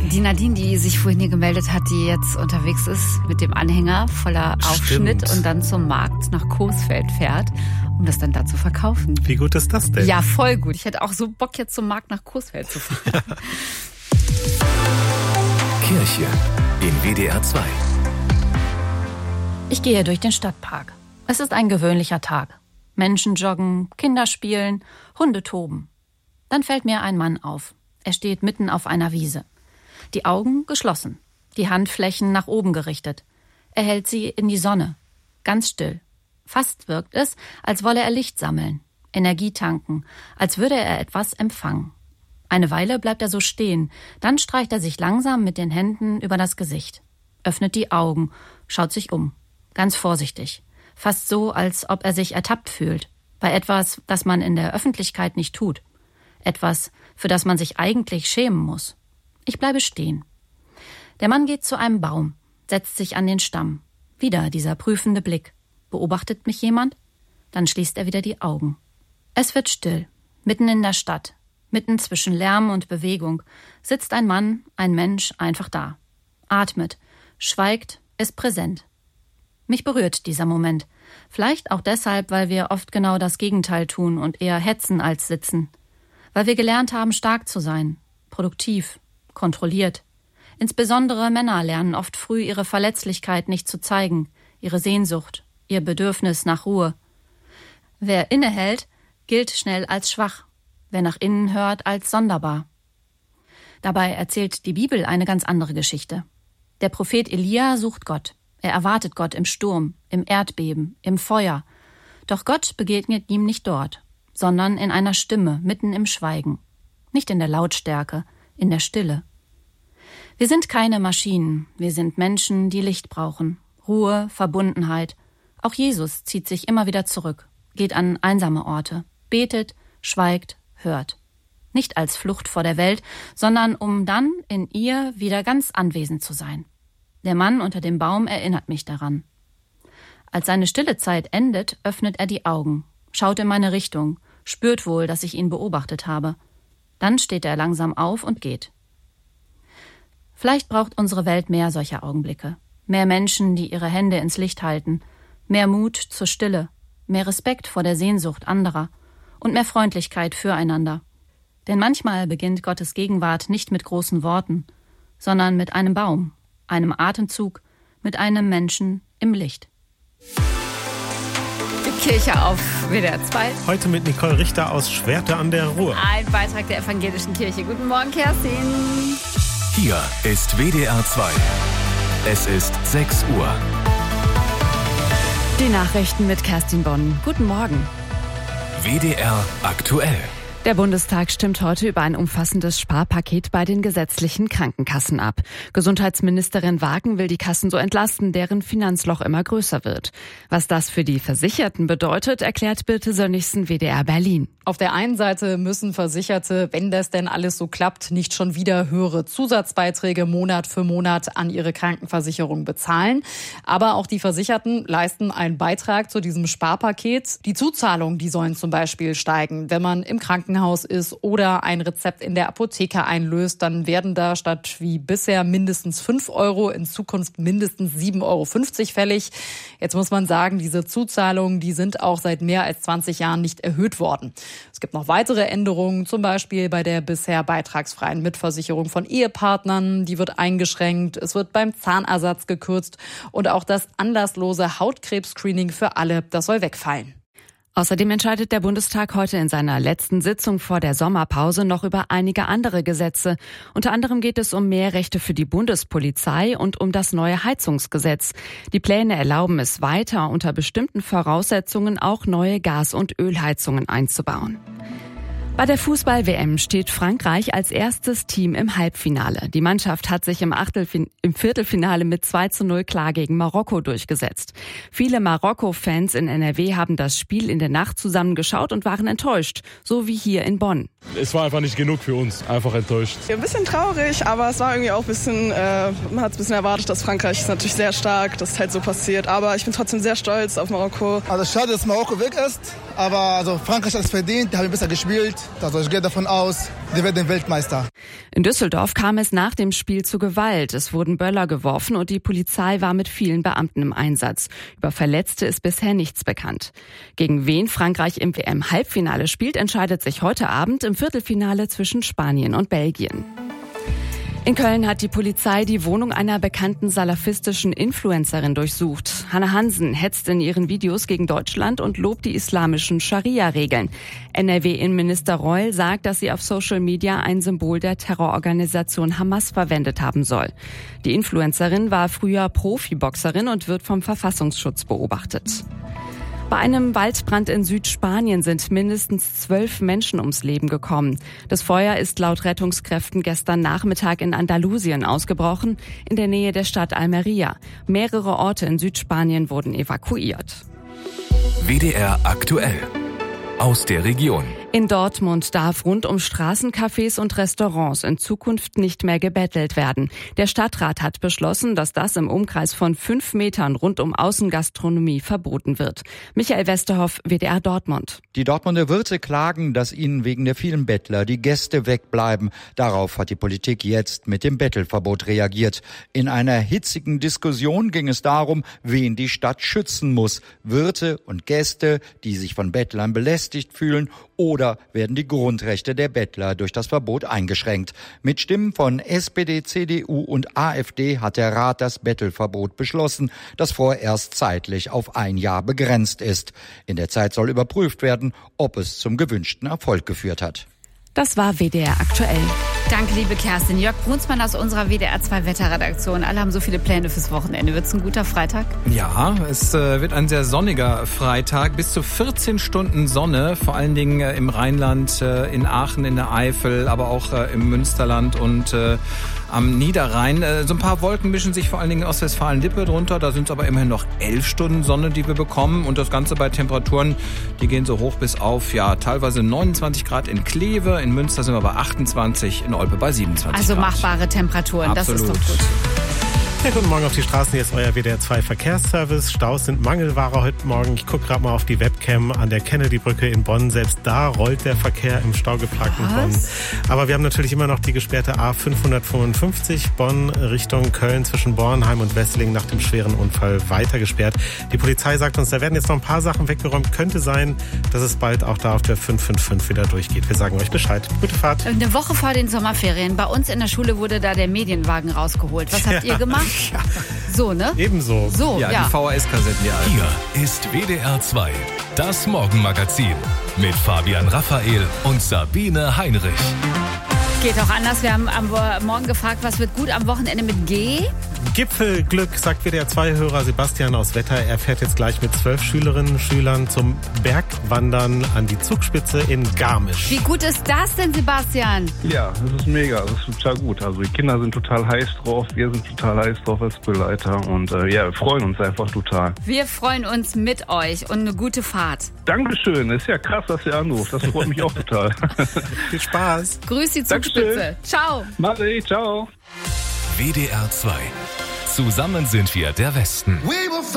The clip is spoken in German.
Die Nadine, die sich vorhin hier gemeldet hat, die jetzt unterwegs ist mit dem Anhänger voller Aufschnitt und dann zum Markt nach Coesfeld fährt, um das dann da zu verkaufen. Wie gut ist das denn? Ja, voll gut. Ich hätte auch so Bock, jetzt zum Markt nach Coesfeld zu fahren. Kirche in WDR 2. Ich gehe durch den Stadtpark. Es ist ein gewöhnlicher Tag. Menschen joggen, Kinder spielen, Hunde toben. Dann fällt mir ein Mann auf. Er steht mitten auf einer Wiese. Die Augen geschlossen, die Handflächen nach oben gerichtet. Er hält sie in die Sonne, ganz still. Fast wirkt es, als wolle er Licht sammeln, Energie tanken, als würde er etwas empfangen. Eine Weile bleibt er so stehen, dann streicht er sich langsam mit den Händen über das Gesicht, öffnet die Augen, schaut sich um, ganz vorsichtig, fast so, als ob er sich ertappt fühlt, bei etwas, das man in der Öffentlichkeit nicht tut, etwas, für das man sich eigentlich schämen muss. Ich bleibe stehen. Der Mann geht zu einem Baum, setzt sich an den Stamm. Wieder dieser prüfende Blick. Beobachtet mich jemand? Dann schließt er wieder die Augen. Es wird still. Mitten in der Stadt, mitten zwischen Lärm und Bewegung, sitzt ein Mann, ein Mensch einfach da. Atmet, schweigt, ist präsent. Mich berührt dieser Moment. Vielleicht auch deshalb, weil wir oft genau das Gegenteil tun und eher hetzen als sitzen. Weil wir gelernt haben, stark zu sein, produktiv, kontrolliert. Insbesondere Männer lernen oft früh, ihre Verletzlichkeit nicht zu zeigen, ihre Sehnsucht, ihr Bedürfnis nach Ruhe. Wer innehält, gilt schnell als schwach, wer nach innen hört, als sonderbar. Dabei erzählt die Bibel eine ganz andere Geschichte. Der Prophet Elia sucht Gott. Er erwartet Gott im Sturm, im Erdbeben, im Feuer. Doch Gott begegnet ihm nicht dort, sondern in einer Stimme, mitten im Schweigen. Nicht in der Lautstärke, in der Stille. Wir sind keine Maschinen, wir sind Menschen, die Licht brauchen. Ruhe, Verbundenheit. Auch Jesus zieht sich immer wieder zurück, geht an einsame Orte, betet, schweigt, hört. Nicht als Flucht vor der Welt, sondern um dann in ihr wieder ganz anwesend zu sein. Der Mann unter dem Baum erinnert mich daran. Als seine stille Zeit endet, öffnet er die Augen, schaut in meine Richtung, spürt wohl, dass ich ihn beobachtet habe. Dann steht er langsam auf und geht. Vielleicht braucht unsere Welt mehr solcher Augenblicke. Mehr Menschen, die ihre Hände ins Licht halten. Mehr Mut zur Stille. Mehr Respekt vor der Sehnsucht anderer. Und mehr Freundlichkeit füreinander. Denn manchmal beginnt Gottes Gegenwart nicht mit großen Worten, sondern mit einem Baum, einem Atemzug, mit einem Menschen im Licht. Kirche auf WDR 2. Heute mit Nicole Richter aus Schwerte an der Ruhr. Ein Beitrag der Evangelischen Kirche. Guten Morgen, Kerstin. Hier ist WDR 2. Es ist 6 Uhr. Die Nachrichten mit Kerstin Bonn. Guten Morgen. WDR aktuell. Der Bundestag stimmt heute über ein umfassendes Sparpaket bei den gesetzlichen Krankenkassen ab. Gesundheitsministerin Wagen will die Kassen so entlasten, deren Finanzloch immer größer wird. Was das für die Versicherten bedeutet, erklärt Birte Sönnigsen, WDR Berlin. Auf der einen Seite müssen Versicherte, wenn das denn alles so klappt, nicht schon wieder höhere Zusatzbeiträge Monat für Monat an ihre Krankenversicherung bezahlen. Aber auch die Versicherten leisten einen Beitrag zu diesem Sparpaket. Die Zuzahlungen, die sollen zum Beispiel steigen. Wenn man im Krankenhaus ist oder ein Rezept in der Apotheke einlöst, dann werden da statt wie bisher mindestens 5 € in Zukunft mindestens 7,50 € fällig. Jetzt muss man sagen, diese Zuzahlungen, die sind auch seit mehr als 20 Jahren nicht erhöht worden. Es gibt noch weitere Änderungen, zum Beispiel bei der bisher beitragsfreien Mitversicherung von Ehepartnern. Die wird eingeschränkt, es wird beim Zahnersatz gekürzt und auch das anlasslose Hautkrebs-Screening für alle, das soll wegfallen. Außerdem entscheidet der Bundestag heute in seiner letzten Sitzung vor der Sommerpause noch über einige andere Gesetze. Unter anderem geht es um mehr Rechte für die Bundespolizei und um das neue Heizungsgesetz. Die Pläne erlauben es weiter, unter bestimmten Voraussetzungen auch neue Gas- und Ölheizungen einzubauen. Bei der Fußball-WM steht Frankreich als erstes Team im Halbfinale. Die Mannschaft hat sich im Viertelfinale mit 2:0 klar gegen Marokko durchgesetzt. Viele Marokko-Fans in NRW haben das Spiel in der Nacht zusammen geschaut und waren enttäuscht, so wie hier in Bonn. Es war einfach nicht genug für uns, einfach enttäuscht. Ein bisschen traurig, aber es war irgendwie auch ein bisschen, man hat es ein bisschen erwartet, dass Frankreich ist natürlich sehr stark, dass es halt so passiert. Aber ich bin trotzdem sehr stolz auf Marokko. Also schade, dass Marokko weg ist, Aber also Frankreich hat es verdient, die haben besser gespielt. Also ich gehe davon aus, die werden Weltmeister. In Düsseldorf kam es nach dem Spiel zu Gewalt. Es wurden Böller geworfen und die Polizei war mit vielen Beamten im Einsatz. Über Verletzte ist bisher nichts bekannt. Gegen wen Frankreich im WM-Halbfinale spielt, entscheidet sich heute Abend im Viertelfinale zwischen Spanien und Belgien. In Köln hat die Polizei die Wohnung einer bekannten salafistischen Influencerin durchsucht. Hannah Hansen hetzt in ihren Videos gegen Deutschland und lobt die islamischen Scharia-Regeln. NRW-Innenminister Reul sagt, dass sie auf Social Media ein Symbol der Terrororganisation Hamas verwendet haben soll. Die Influencerin war früher Profiboxerin und wird vom Verfassungsschutz beobachtet. Bei einem Waldbrand in Südspanien sind mindestens 12 Menschen ums Leben gekommen. Das Feuer ist laut Rettungskräften gestern Nachmittag in Andalusien ausgebrochen, in der Nähe der Stadt Almería. Mehrere Orte in Südspanien wurden evakuiert. WDR aktuell. Aus der Region. In Dortmund darf rund um Straßencafés und Restaurants in Zukunft nicht mehr gebettelt werden. Der Stadtrat hat beschlossen, dass das im Umkreis von 5 Metern rund um Außengastronomie verboten wird. Michael Westerhoff, WDR Dortmund. Die Dortmunder Wirte klagen, dass ihnen wegen der vielen Bettler die Gäste wegbleiben. Darauf hat die Politik jetzt mit dem Bettelverbot reagiert. In einer hitzigen Diskussion ging es darum, wen die Stadt schützen muss. Wirte und Gäste, die sich von Bettlern belästigt fühlen, oder werden die Grundrechte der Bettler durch das Verbot eingeschränkt? Mit Stimmen von SPD, CDU und AfD hat der Rat das Bettelverbot beschlossen, das vorerst zeitlich auf 1 Jahr begrenzt ist. In der Zeit soll überprüft werden, ob es zum gewünschten Erfolg geführt hat. Das war WDR aktuell. Danke, liebe Kerstin. Jörg Brunsmann aus unserer WDR 2 Wetterredaktion. Alle haben so viele Pläne fürs Wochenende. Wird's ein guter Freitag? Ja, es wird ein sehr sonniger Freitag. Bis zu 14 Stunden Sonne, vor allen Dingen im Rheinland, in Aachen, in der Eifel, aber auch im Münsterland und am Niederrhein. So ein paar Wolken mischen sich vor allen Dingen in Ostwestfalen-Lippe drunter. Da sind es aber immerhin noch 11 Stunden Sonne, die wir bekommen. Und das Ganze bei Temperaturen, die gehen so hoch bis auf, ja, teilweise 29 Grad in Kleve. In Münster sind wir bei 28, in Olpe bei 27 Also Grad. machbare Temperaturen, Absolut. Das ist doch gut. Ja, guten Morgen auf die Straßen, hier ist euer WDR 2 Verkehrsservice. Staus sind Mangelware heute Morgen. Ich gucke gerade mal auf die Webcam an der Kennedy-Brücke in Bonn. Selbst da rollt der Verkehr im staugeplagten Bonn. Aber wir haben natürlich immer noch die gesperrte A555 Bonn Richtung Köln zwischen Bornheim und Wesseling nach dem schweren Unfall weiter gesperrt. Die Polizei sagt uns, da werden jetzt noch ein paar Sachen weggeräumt. Könnte sein, dass es bald auch da auf der 555 wieder durchgeht. Wir sagen euch Bescheid. Gute Fahrt. Eine Woche vor den Sommerferien. Bei uns in der Schule wurde da der Medienwagen rausgeholt. Was habt ihr gemacht? Ja. So, ne? Ebenso. So, Ja, die VHS-Kassetten, ja. Hier ist WDR 2, das Morgenmagazin mit Fabian Raphael und Sabine Heinrich. Geht auch anders. Wir haben am Morgen gefragt, was wird gut am Wochenende mit G? Gipfelglück, sagt WDR 2-Hörer Sebastian aus Wetter. Er fährt jetzt gleich mit 12 Schülerinnen und Schülern zum Bergwandern an die Zugspitze in Garmisch. Wie gut ist das denn, Sebastian? Ja, das ist mega, das ist total gut. Also die Kinder sind total heiß drauf, wir sind total heiß drauf als Begleiter und wir freuen uns einfach total. Wir freuen uns mit euch und eine gute Fahrt. Dankeschön, ist ja krass, dass ihr anruft, das freut mich auch total. Viel Spaß. Grüß die Zugspitze. Ciao. Mari, ciao. WDR 2. Zusammen sind wir der Westen.